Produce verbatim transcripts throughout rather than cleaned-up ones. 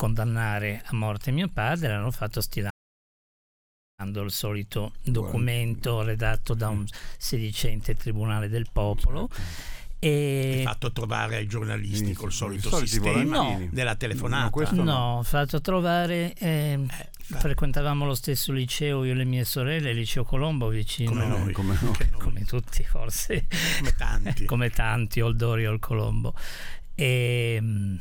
condannare a morte mio padre, l'hanno fatto stilando il solito documento redatto da un sedicente tribunale del popolo. E fatto trovare ai giornalisti sì, col solito sistema no, della telefonata. No, no, ho fatto trovare eh, eh, frequentavamo lo stesso liceo io e le mie sorelle, il liceo Colombo vicino, come noi, come, noi. come tutti forse, come tanti, come tanti, Old Dory, Old Colombo. E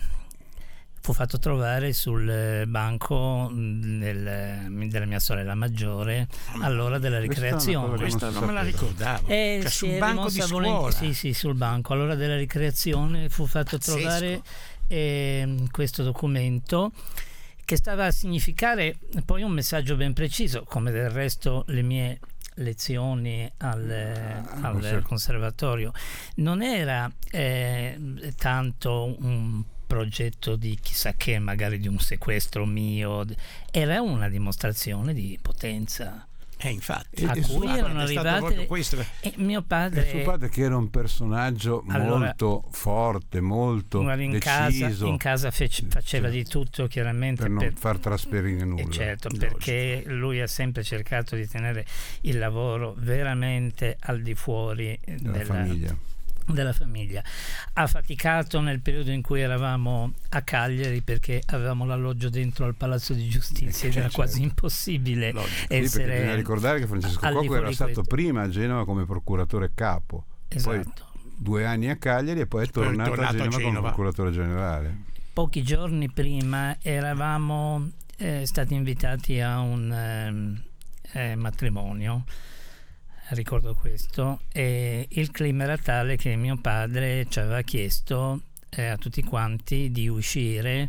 fu fatto trovare sul banco del, della mia sorella maggiore all'ora della ricreazione. Questa non me la ricordavo. Eh, cioè, sì, sul banco di scuola. Volenti, sì, sì, sul banco. All'ora della ricreazione fu fatto Pazzesco. trovare eh, questo documento che stava a significare poi un messaggio ben preciso, come del resto le mie lezioni al, ah, al conservatorio. Non era eh, tanto un progetto di chissà che, magari di un sequestro mio, era una dimostrazione di potenza. Eh, infatti, a e cui erano arrivate e mio padre, e suo padre che era un personaggio allora, molto forte, molto in deciso, casa, in casa fece, faceva cioè, di tutto chiaramente per non per, far trasferire nulla, e certo, perché lui ha sempre cercato di tenere il lavoro veramente al di fuori della, della famiglia della famiglia. Ha faticato nel periodo in cui eravamo a Cagliari perché avevamo l'alloggio dentro al Palazzo di Giustizia ed era certo. quasi impossibile Logico. essere sì, bisogna ricordare che Francesco Cocco era stato questo. prima a Genova come procuratore capo, esatto. poi due anni a Cagliari e poi è tornato, poi è tornato a, Genova a Genova come procuratore generale. Pochi giorni prima eravamo eh, stati invitati a un eh, eh, matrimonio, ricordo questo, e il clima era tale che mio padre ci aveva chiesto eh, a tutti quanti di uscire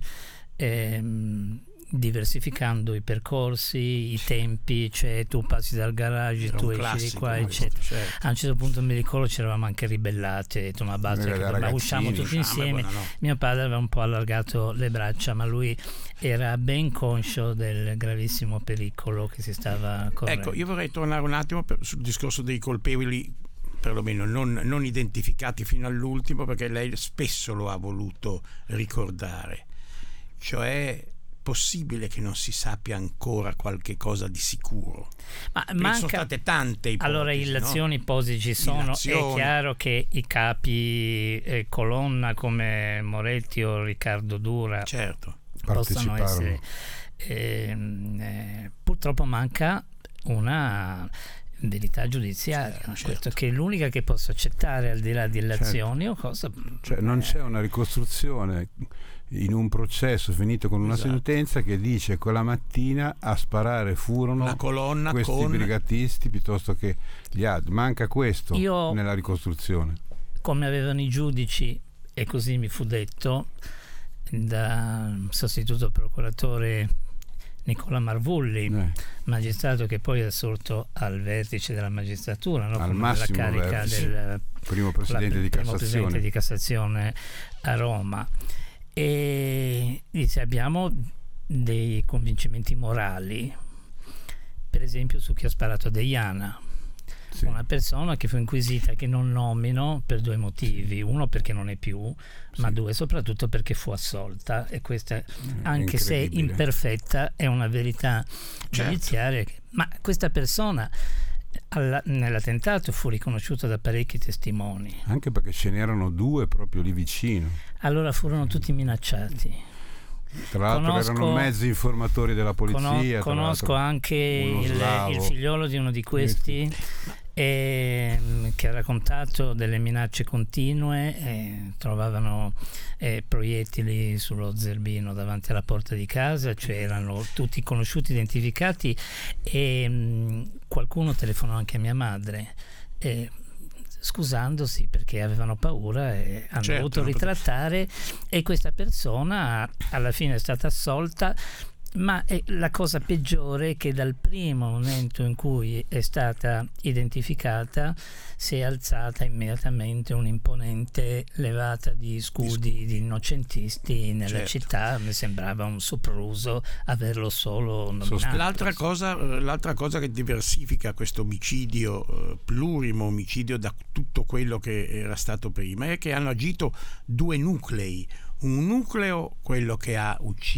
ehm, diversificando i percorsi, i tempi, cioè tu passi dal garage, era tu esci classico, di qua eccetera. Certo. A un certo punto mi ricordo ci eravamo anche ribellati, ho detto ma basta, che ma usciamo tutti insieme. No. Mio padre aveva un po' allargato le braccia, ma lui era ben conscio del gravissimo pericolo che si stava correndo. Ecco, io vorrei tornare un attimo per, sul discorso dei colpevoli, perlomeno non, non identificati fino all'ultimo, perché lei spesso lo ha voluto ricordare, cioè possibile che non si sappia ancora qualche cosa di sicuro? Ma manca... sono state tante ipotesi. Allora, illazioni, no? ipotesi ci sono. Illazioni. È chiaro che i capi eh, colonna come Moretti o Riccardo Dura certo. possono essere eh, eh, purtroppo manca una verità giudiziaria, certo, certo. Questo che è l'unica che posso accettare al di là di illazioni certo. o cosa, cioè non c'è una ricostruzione in un processo finito con una esatto. sentenza che dice quella mattina a sparare furono una colonna questi con... brigatisti piuttosto che gli altri. Manca questo Io, nella ricostruzione, come avevano i giudici, e così mi fu detto da sostituto procuratore Nicola Marvulli, eh. magistrato che poi è assolto al vertice della magistratura, no? al come massimo la carica vertice. del primo presidente, la, di, primo Cassazione. presidente di Cassazione a Roma, e dice abbiamo dei convincimenti morali, per esempio su chi ha sparato a Deiana, sì. una persona che fu inquisita, che non nomino per due motivi, uno perché non è più, sì. ma due soprattutto perché fu assolta, e questa anche se imperfetta è una verità certo. giudiziaria. Ma questa persona alla, nell'attentato fu riconosciuta da parecchi testimoni, anche perché ce n'erano due proprio lì vicino. Allora furono tutti minacciati. Tra l'altro conosco, erano mezzi informatori della polizia. Conosco anche il, il figliolo di uno di questi e, che ha raccontato delle minacce continue, e trovavano eh, proiettili sullo zerbino davanti alla porta di casa, cioè erano tutti conosciuti, identificati, e mh, qualcuno telefonò anche a mia madre eh, scusandosi perché avevano paura e hanno certo, dovuto ritrattare, e questa persona alla fine è stata assolta. Ma è la cosa peggiore è che dal primo momento in cui è stata identificata si è alzata immediatamente un'imponente levata di scudi di, di innocentisti nella certo. città. Mi sembrava un sopruso averlo solo nominato. L'altra cosa, l'altra cosa che diversifica questo omicidio eh, plurimo, omicidio da tutto quello che era stato prima, è che hanno agito due nuclei. Un nucleo, quello che ha ucciso